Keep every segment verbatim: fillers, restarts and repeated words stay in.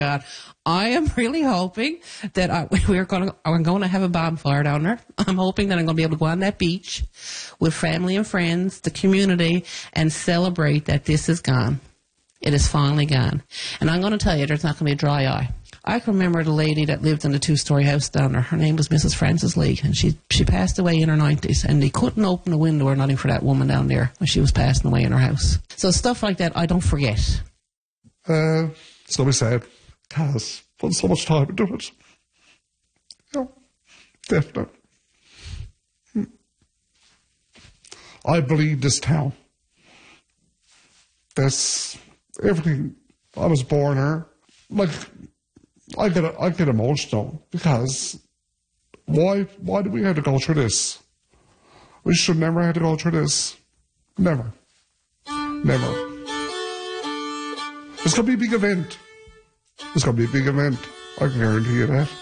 God, I am really hoping that I, we're going to, I'm going to have a bonfire down there. I'm hoping that I'm going to be able to go on that beach with family and friends, the community, and celebrate that this is gone. It is finally gone. And I'm going to tell you, there's not going to be a dry eye. I can remember the lady that lived in the two-story house down there. Her name was Missus Frances Lee, and she she passed away in her nineties, and they couldn't open a window or nothing for that woman down there when she was passing away in her house. So stuff like that, I don't forget. Uh, so we said, Kaz, put so much time into it. Yeah, definitely. Hmm. I bleed this town. This, everything, I was born here. Like, I get I get emotional because why why do we have to go through this? We should never have to go through this. Never. Never. It's going to be a big event. It's going to be a big event. I can guarantee you that.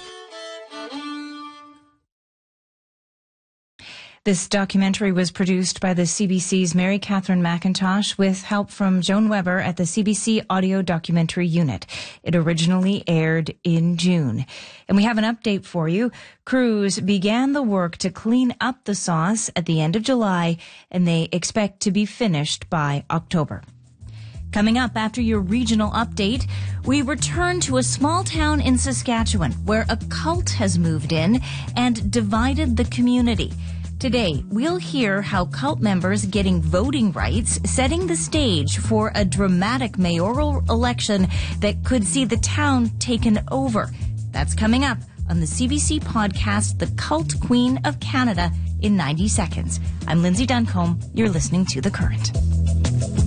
This documentary was produced by the C B C's Mary Catherine McIntosh with help from Joan Weber at the C B C Audio Documentary Unit. It originally aired in June. And we have an update for you. Crews began the work to clean up the sauce at the end of July, and they expect to be finished by October. Coming up after your regional update, we return to a small town in Saskatchewan where a cult has moved in and divided the community. Today, we'll hear how cult members getting voting rights setting the stage for a dramatic mayoral election that could see the town taken over. That's coming up on the C B C podcast, The Cult Queen of Canada, in ninety seconds. I'm Lindsay Duncombe. You're listening to The Current.